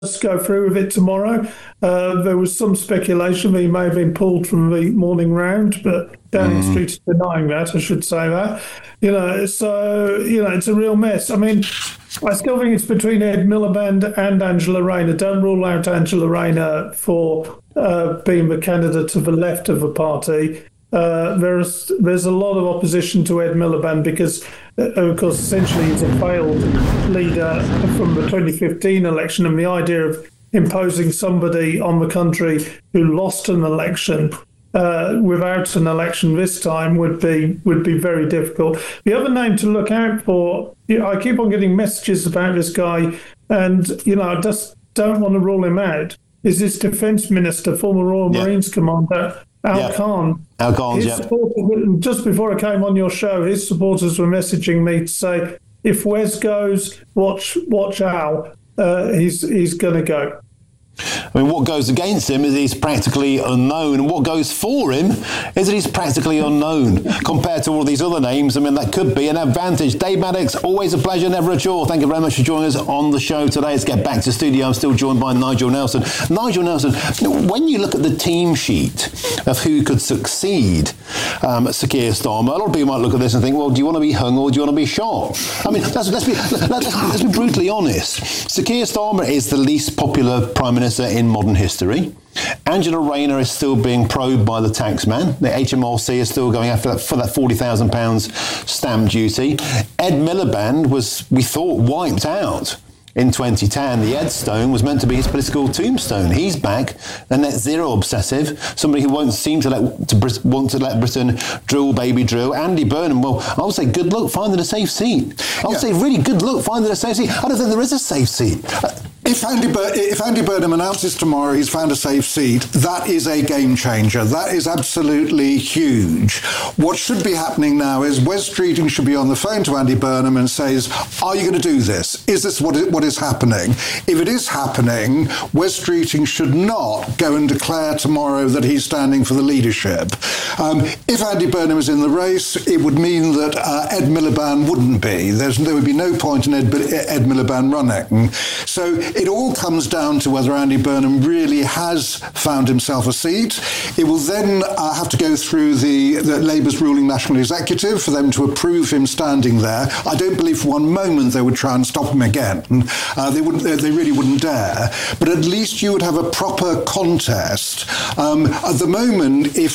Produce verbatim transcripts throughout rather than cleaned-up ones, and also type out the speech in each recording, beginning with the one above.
go through with it tomorrow. Uh, there was some speculation that he may have been pulled from the morning round, but Downing mm. Street is denying that, I should say that. You know, so, you know, it's a real mess. I mean, I still think it's between Ed Miliband and Angela Rayner. Don't rule out Angela Rayner for uh, being the candidate to the left of the party. Uh, there's there's a lot of opposition to Ed Miliband because, uh, of course, essentially he's a failed leader from the twenty fifteen election, and the idea of imposing somebody on the country who lost an election uh, without an election this time would be would be very difficult. The other name to look out for, you know, I keep on getting messages about this guy, and you know, I just don't want to rule him out, is this Defence Minister, former Royal yeah. Marines Commander, Al yeah. Khan. Al Khan, his yeah. supporters, just before I came on your show, his supporters were messaging me to say, if Wes goes, watch watch Al. Uh, he's he's going to go. I mean, what goes against him is he's practically unknown, and what goes for him is that he's practically unknown compared to all these other names. I mean, that could be an advantage. Dave Maddox, always a pleasure, never a chore. Thank you very much for joining us on the show today. Let's get back to studio. I'm still joined by Nigel Nelson. Nigel Nelson, when you look at the team sheet of who could succeed um, Sir Keir Starmer, a lot of people might look at this and think, well, do you want to be hung or do you want to be shot? I mean, let's, let's, be, let's, let's be brutally honest. Sir Keir Starmer is the least popular Prime Minister in modern history. Angela Rayner is still being probed by the taxman. The H M R C is still going after that for that forty thousand pounds stamp duty. Ed Miliband was, we thought, wiped out in twenty ten. The Ed Stone was meant to be his political tombstone. He's back, a net zero obsessive, somebody who won't seem to let to Brit- want to let Britain drill, baby, drill. Andy Burnham, well, I would say good luck finding a safe seat. I would yeah. say really good luck finding a safe seat. I don't think there is a safe seat. Uh, If Andy, Bur- if Andy Burnham announces tomorrow he's found a safe seat, that is a game changer. That is absolutely huge. What should be happening now is Wes Streeting should be on the phone to Andy Burnham and says, are you going to do this? Is this what is, what is happening? If it is happening, Wes Streeting should not go and declare tomorrow that he's standing for the leadership. Um, if Andy Burnham is in the race, it would mean that uh, Ed Miliband wouldn't be. There's, there would be no point in Ed, Ed Miliband running. So it all comes down to whether Andy Burnham really has found himself a seat. It will then uh, have to go through the, the Labour's ruling National Executive for them to approve him standing there. I don't believe for one moment they would try and stop him again. Uh, they wouldn't. They really wouldn't dare. But at least you would have a proper contest. Um, at the moment, if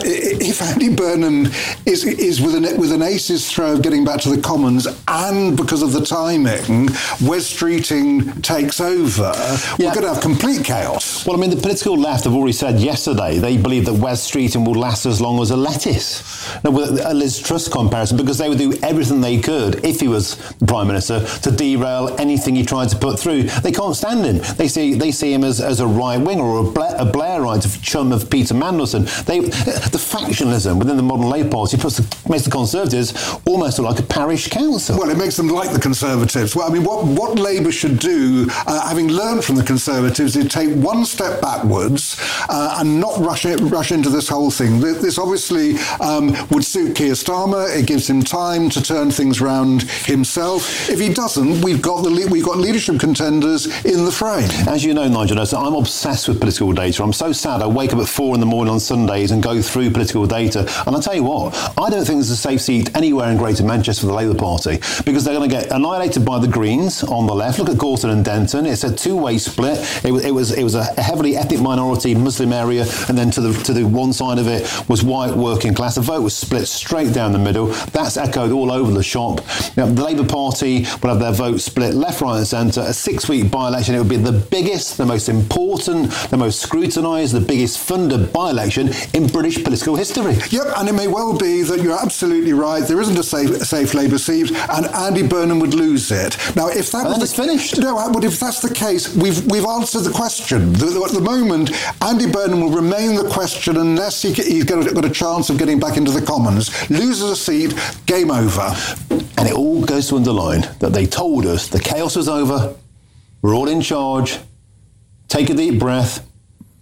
if Andy Burnham is is with an with an ace's throw of getting back to the Commons, and because of the timing, Wes Streeting takes over, yeah. we're going to have complete chaos. Well, I mean, the political left have already said yesterday they believe that Wes Streeting will last as long as a lettuce. Now, with a Liz Truss comparison, because they would do everything they could, if he was the Prime Minister, to derail anything he tried to put through. They can't stand him. They see they see him as, as a right-winger or a, Bla- a Blairite, a chum of Peter Mandelson. They, the factionalism within the modern Labour Party puts the, makes the Conservatives almost look like a parish council. Well, it makes them like the Conservatives. Well, I mean, what, what Labour should do, uh, having learned from the Conservatives, is take one step backwards uh, and not rush it, rush into this whole thing. This obviously um, would suit Keir Starmer. It gives him time to turn things around himself. If he doesn't, we've got the le- we've got leadership contenders in the frame. As you know, Nigel, I'm obsessed with political data. I'm so sad I wake up at four in the morning on Sundays and go through political data. And I'll tell you what, I don't think there's a safe seat anywhere in Greater Manchester for the Labour Party, because they're going to get annihilated by the Greens on the left. Look at Gorton and Denton. It's a two-way split. It was it was it was a heavily ethnic minority Muslim area, and then to the to the one side of it was white working class. The vote was split straight down the middle. That's echoed all over the shop. Now, the Labour Party will have their vote split left, right and centre. A six-week by-election. It would be the biggest, the most important, the most scrutinised, the biggest funded by-election in British political history. Yep, and it may well be that you're absolutely right. There isn't a safe, a safe Labour seat, and Andy Burnham would lose it. Now, if that and was then it's the, finished. No, but if that's the case, we've we've answered the question. The, the, at the moment, Andy Burnham will remain the question unless he, he's got a, got a chance of getting back into the Commons. Loses a seat, game over. And it all goes to underline that they told us the chaos was over. We're all in charge. Take a deep breath.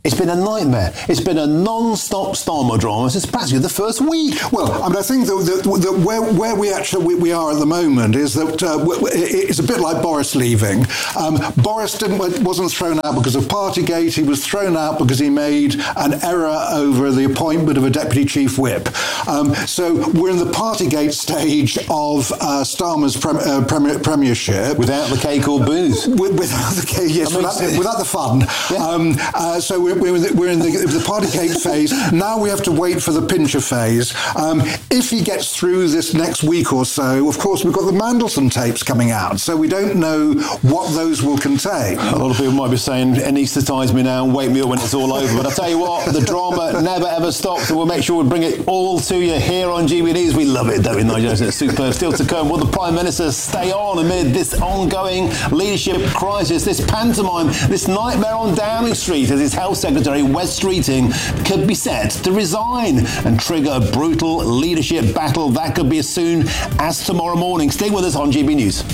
It's been a nightmare. It's been a non-stop Starmer drama since practically the first week. Well, I mean, I think that, that, that where, where we actually we, we are at the moment is that uh, it's a bit like Boris leaving. Um, Boris didn't wasn't thrown out because of Partygate. He was thrown out because he made an error over the appointment of a deputy chief whip. Um, so we're in the Partygate stage of uh, Starmer's prem, uh, premier, premiership without the cake or booze. With, without the cake, yes, I mean, without, without the fun. Yeah. Um, uh, so we're We're in the, we're in the, the Partygate phase. Now we have to wait for the Pincher phase. Um, if he gets through this next week or so, of course, we've got the Mandelson tapes coming out, so we don't know what those will contain. A lot of people might be saying, anaesthetise me now and wake me up when it's all over. But I'll tell you what, the drama never ever stops, and we'll make sure we bring it all to you here on G B News. We love it, don't we, Nigel? It's superb. Still to come, will the Prime Minister stay on amid this ongoing leadership crisis, this pantomime, this nightmare on Downing Street as his health Secretary Wes Streeting could be set to resign and trigger a brutal leadership battle that could be as soon as tomorrow morning. Stay with us on G B News.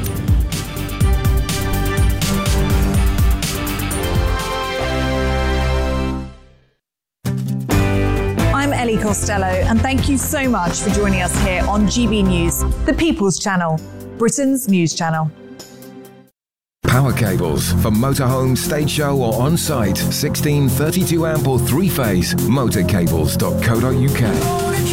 I'm Ellie Costello, and thank you so much for joining us here on G B News, the People's Channel, Britain's news channel. Power cables for motorhome, stage show or on-site. sixteen, thirty-two amp or three-phase. motorcables dot co dot uk.